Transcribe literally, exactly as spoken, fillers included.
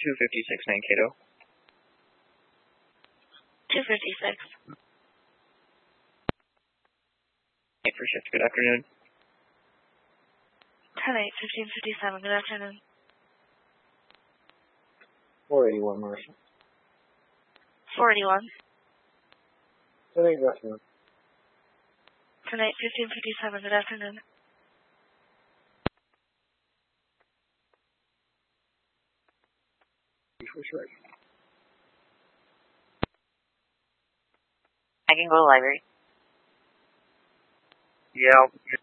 two fifty-six Mankato. two fifty-six. eight for shift, good afternoon. ten eight, fifteen fifty-seven, good afternoon. four eighty-one, Marshall. four eighty-one. ten eight, good afternoon. ten eight, fifteen fifty-seven, good afternoon. For sure. I can go to the library. Yeah.